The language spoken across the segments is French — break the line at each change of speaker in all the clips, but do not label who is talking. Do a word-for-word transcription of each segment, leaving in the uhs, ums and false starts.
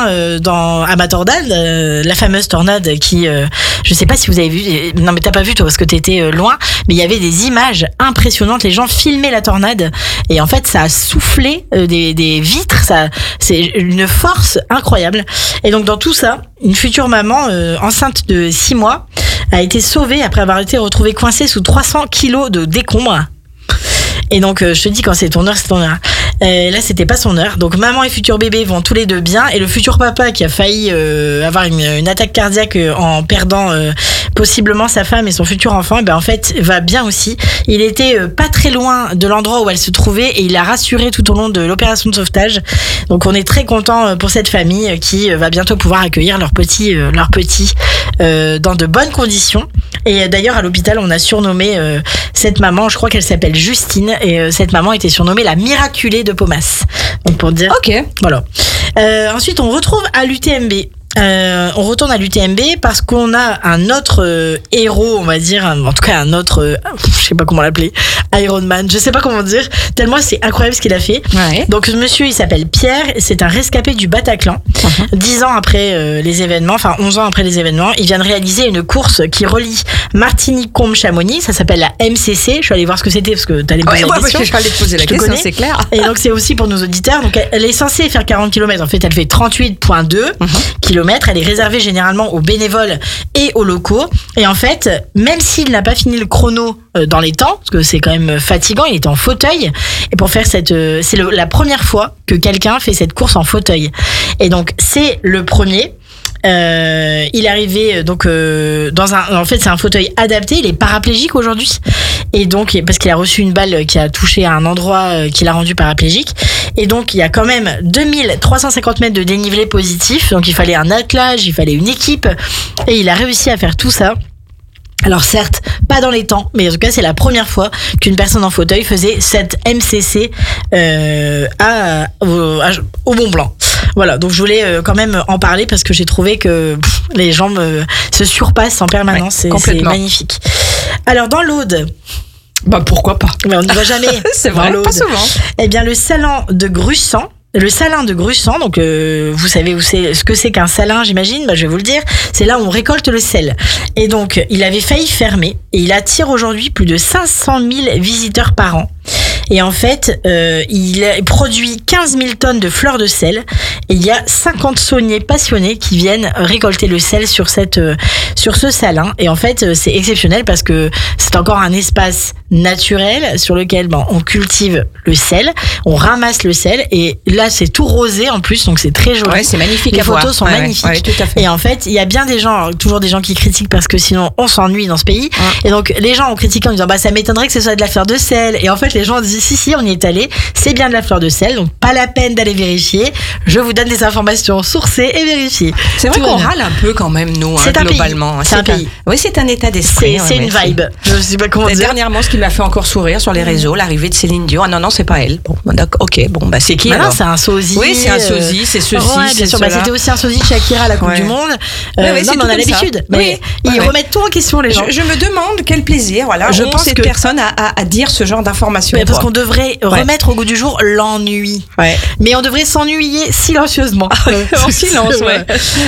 bien euh, dans à ma tornade, euh, la fameuse tornade qui, euh, je sais pas si vous avez vu, non mais t'as pas vu toi parce que t'étais euh, loin, mais il y avait des images impressionnantes. Les gens filmaient la tornade et en fait ça a soufflé euh, des, des vitres, ça, c'est une force incroyable. Et donc dans tout ça, une future maman euh, enceinte de six mois a été sauvée après avoir été retrouvée coincée sous trois cents kilos de décombres. Et donc euh, je te dis, quand c'est ton heure, c'est ton heure. Euh, là c'était pas son heure. Donc maman et futur bébé vont tous les deux bien, et le futur papa qui a failli euh, avoir une, une attaque cardiaque euh, en perdant euh, possiblement sa femme et son futur enfant, et ben en fait va bien aussi. Il était euh, pas très loin de l'endroit où elle se trouvait et il a rassuré tout au long de l'opération de sauvetage. Donc on est très content pour cette famille qui va bientôt pouvoir accueillir leur petit euh, leur petit euh, dans de bonnes conditions. Et d'ailleurs à l'hôpital on a surnommé euh, cette maman, je crois qu'elle s'appelle Justine, et euh, cette maman était surnommée la miraculée de Paumas. Donc pour dire.
Ok.
Voilà. Euh, ensuite on retrouve à l'U T M B. Euh, on retourne à l'U T M B parce qu'on a un autre euh, héros, on va dire, un, en tout cas un autre, euh, je sais pas comment l'appeler, Iron Man, je sais pas comment dire, tellement c'est incroyable ce qu'il a fait.
Ouais.
Donc ce monsieur il s'appelle Pierre, c'est un rescapé du Bataclan. Uh-huh. Dix ans après euh, les événements, enfin onze ans après les événements, il vient de réaliser une course qui relie Martigny-Combe-Chamonix, ça s'appelle la M C C. Je suis allée voir ce que c'était parce que t'allais me poser
ouais,
la
ouais,
question.
Ouais, je allais te poser la
je
question,
connais.
C'est clair.
Et donc c'est aussi pour nos auditeurs. Donc elle est censée faire quarante kilomètres, en fait elle fait trente-huit virgule deux uh-huh. kilomètres. Elle est réservée généralement aux bénévoles et aux locaux. Et en fait, même s'il n'a pas fini le chrono dans les temps, parce que c'est quand même fatigant, il était en fauteuil. Et pour faire cette, c'est le, la première fois que quelqu'un fait cette course en fauteuil. Et donc c'est le premier. Euh, il est arrivé donc euh, dans un, en fait c'est un fauteuil adapté. Il est paraplégique aujourd'hui, et donc parce qu'il a reçu une balle qui a touché à un endroit euh, qui l'a rendu paraplégique. Et donc il y a quand même deux mille trois cent cinquante mètres de dénivelé positif. Donc il fallait un attelage, il fallait une équipe, et il a réussi à faire tout ça. Alors certes, pas dans les temps, mais en tout cas c'est la première fois qu'une personne en fauteuil faisait cette M C C euh, à, au, à, au Mont Blanc. Voilà, donc je voulais euh, quand même en parler parce que j'ai trouvé que pff, les gens me, se surpassent en permanence. Ouais, c'est, c'est magnifique. Alors dans l'Aude...
Bah pourquoi pas.
Mais on n'y va jamais.
C'est vrai, pas souvent.
Eh bien le salin de Grussant. Le salin de Grussant, donc euh, vous savez où c'est, ce que c'est qu'un salin, j'imagine, bah, je vais vous le dire. C'est là où on récolte le sel. Et donc, il avait failli fermer, et il attire aujourd'hui plus de cinq cent mille visiteurs par an. Et en fait, euh, il produit quinze mille tonnes de fleurs de sel, et il y a cinquante sauniers passionnés qui viennent récolter le sel sur cette, euh, sur ce salin. Et en fait, c'est exceptionnel parce que c'est encore un espace naturel sur lequel ben, on cultive le sel, on ramasse le sel, et là c'est tout rosé en plus, donc c'est très joli.
Ouais, c'est magnifique.
Les
à
photos
voir.
sont
ouais,
magnifiques.
Ouais, tout à fait.
Et en fait, il y a bien des gens, toujours des gens qui critiquent parce que sinon on s'ennuie dans ce pays. Ouais. Et donc les gens ont critiqué en disant bah ça m'étonnerait que ce soit de la fleur de sel. Et en fait les gens disent si si, on y est allé, c'est bien de la fleur de sel, donc pas la peine d'aller vérifier. Je vous donne des informations sourcées et vérifiées.
C'est vrai tout qu'on râle un peu quand même nous,
c'est
hein,
un
globalement.
Pays. C'est, c'est un pays.
Oui, c'est un état d'esprit.
C'est,
hein,
c'est une vibe.
C'est...
Je sais pas comment dire.
Dernièrement, ce qui m'a fait encore sourire sur les réseaux, l'arrivée de Céline Dion. Ah non non, c'est pas elle. Bon, d'accord. Ok, bon bah c'est qui
bah
alors?
Non, c'est un sosie.
Oui, c'est un sosie, c'est ceci,
ouais,
c'est
bien sûr.
cela.
Bah, c'était aussi un sosie de Shakira à la Coupe
ouais.
du Monde.
Euh, ouais, ouais,
non, mais on a l'habitude.
Ça.
Mais
oui.
ils
ouais,
remettent tout en question les gens.
Je, je me demande quel plaisir. Voilà. Je pense cette que personne à, à, à dire ce genre d'informations.
Mais parce qu'on devrait ouais. remettre au goût du jour l'ennui.
Ouais.
Mais on devrait s'ennuyer silencieusement.
En silence, ouais.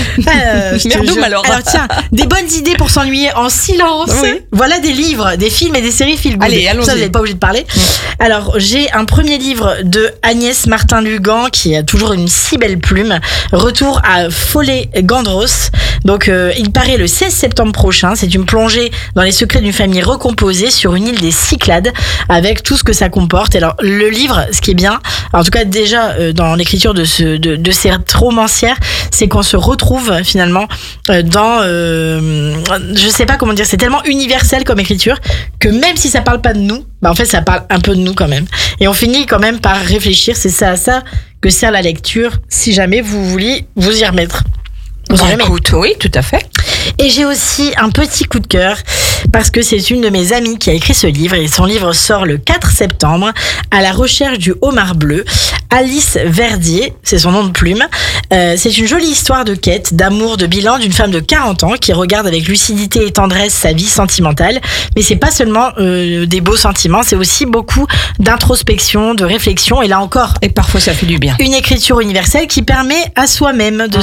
Euh,
Merdoum alors.
Alors tiens, des bonnes idées pour s'ennuyer en silence. Oui. Voilà des livres, des films et des séries feel good.
Allez, allons-y.
Ça, vous n'êtes pas obligé de parler. Mmh. Alors, j'ai un premier livre de Agnès Martin-Lugan qui a toujours une si belle plume. Retour à Follet-Gandros. Donc, euh, il paraît le seize septembre prochain. C'est une plongée dans les secrets d'une famille recomposée sur une île des Cyclades avec tout ce que ça comporte. Alors, le livre, ce qui est bien, en tout cas déjà euh, dans l'écriture de, ce, de, de cette romancière, c'est qu'on se retrouve finalement euh, dans, euh, je sais pas comment dire, c'est tellement universel comme écriture que même si ça parle pas de nous, bah en fait ça parle un peu de nous quand même. Et on finit quand même par réfléchir. C'est ça à ça que sert la lecture, si jamais vous vouliez vous y remettre.
Bon, écoute, oui, tout à fait.
Et j'ai aussi un petit coup de cœur parce que c'est une de mes amies qui a écrit ce livre et son livre sort le quatre septembre, À la recherche du homard bleu. Alice Verdier, c'est son nom de plume. Euh, c'est une jolie histoire de quête, d'amour, de bilan d'une femme de quarante ans qui regarde avec lucidité et tendresse sa vie sentimentale. Mais c'est pas seulement euh, des beaux sentiments, c'est aussi beaucoup d'introspection, de réflexion et là encore.
Et parfois ça fait du bien.
Une écriture universelle qui permet à soi-même de,